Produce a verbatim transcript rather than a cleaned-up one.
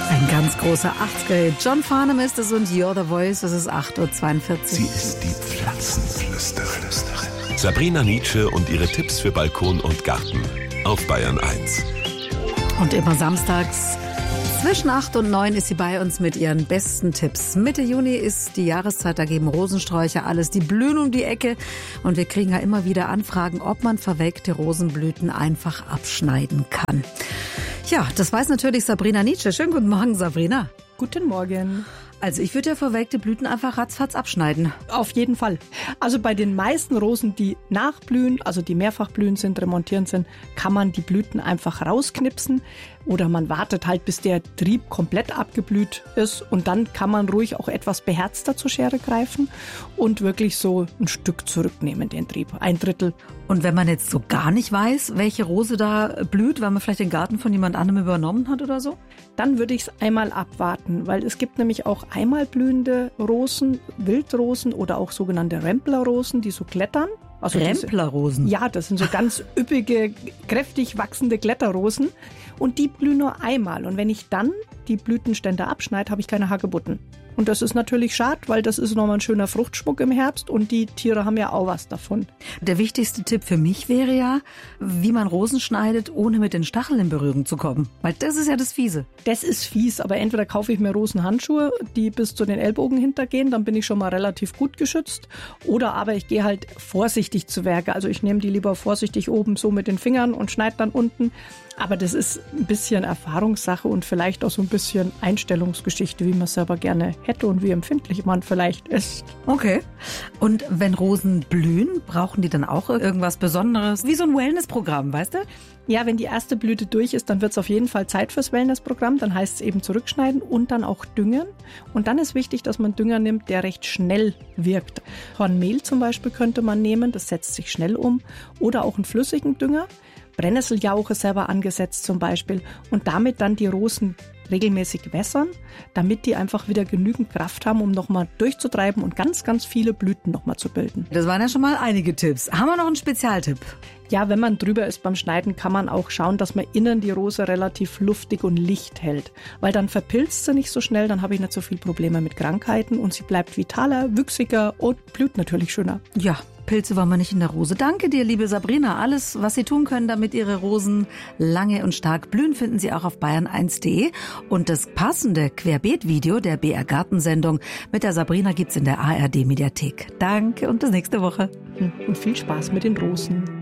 Ein ganz großer achtziger-Hit. John Farnham ist es und You're the Voice. Es ist acht Uhr zweiundvierzig. Sie ist die Pflanzenflüsterin. Sabrina Nitzsche und ihre Tipps für Balkon und Garten auf Bayern eins. Und immer samstags zwischen acht und neun ist sie bei uns mit ihren besten Tipps. Mitte Juni ist die Jahreszeit, da geben Rosensträucher alles, die blühen um die Ecke. Und wir kriegen ja immer wieder Anfragen, ob man verwelkte Rosenblüten einfach abschneiden kann. Ja, das weiß natürlich Sabrina Nitzsche. Schönen guten Morgen, Sabrina. Guten Morgen. Also ich würde ja verwelkte Blüten einfach ratzfatz abschneiden. Auf jeden Fall. Also bei den meisten Rosen, die nachblühen, also die mehrfach blühen sind, remontierend sind, kann man die Blüten einfach rausknipsen. Oder man wartet halt, bis der Trieb komplett abgeblüht ist. Und dann kann man ruhig auch etwas beherzter zur Schere greifen und wirklich so ein Stück zurücknehmen, den Trieb. Ein Drittel. Und wenn man jetzt so gar nicht weiß, welche Rose da blüht, weil man vielleicht den Garten von jemand anderem übernommen hat oder so? Dann würde ich es einmal abwarten, weil es gibt nämlich auch einmal blühende Rosen, Wildrosen oder auch sogenannte Remplerrosen, die so klettern. Also Remplerrosen? Ja, das sind so ganz üppige, kräftig wachsende Kletterrosen. Und die blühen nur einmal. Und wenn ich dann die Blütenstände abschneide, habe ich keine Hagebutten. Und das ist natürlich schade, weil das ist nochmal ein schöner Fruchtschmuck im Herbst und die Tiere haben ja auch was davon. Der wichtigste Tipp für mich wäre ja, wie man Rosen schneidet, ohne mit den Stacheln in Berührung zu kommen. Weil das ist ja das Fiese. Das ist fies, aber entweder kaufe ich mir Rosenhandschuhe, die bis zu den Ellbogen hintergehen, dann bin ich schon mal relativ gut geschützt. Oder aber ich gehe halt vorsichtig zu Werke. Also ich nehme die lieber vorsichtig oben so mit den Fingern und schneide dann unten. Aber das ist ein bisschen Erfahrungssache und vielleicht auch so ein bisschen Einstellungsgeschichte, wie man es selber gerne hätte und wie empfindlich man vielleicht ist. Okay. Und wenn Rosen blühen, brauchen die dann auch irgendwas Besonderes? Wie so ein Wellnessprogramm, weißt du? Ja, wenn die erste Blüte durch ist, dann wird es auf jeden Fall Zeit fürs Wellnessprogramm. Dann heißt es eben zurückschneiden und dann auch düngen. Und dann ist wichtig, dass man Dünger nimmt, der recht schnell wirkt. Hornmehl zum Beispiel könnte man nehmen, das setzt sich schnell um. Oder auch einen flüssigen Dünger. Brennnesseljauche selber angesetzt zum Beispiel und damit dann die Rosen regelmäßig wässern, damit die einfach wieder genügend Kraft haben, um nochmal durchzutreiben und ganz, ganz viele Blüten nochmal zu bilden. Das waren ja schon mal einige Tipps. Haben wir noch einen Spezialtipp? Ja, wenn man drüber ist beim Schneiden, kann man auch schauen, dass man innen die Rose relativ luftig und licht hält. Weil dann verpilzt sie nicht so schnell, dann habe ich nicht so viel Probleme mit Krankheiten und sie bleibt vitaler, wüchsiger und blüht natürlich schöner. Ja, Pilze wollen wir nicht in der Rose. Danke dir, liebe Sabrina. Alles, was Sie tun können, damit Ihre Rosen lange und stark blühen, finden Sie auch auf bayern eins punkt de. Und das passende Querbeet-Video der B R Gartensendung mit der Sabrina gibt's in der A R D Mediathek. Danke und bis nächste Woche. Und viel Spaß mit den Rosen.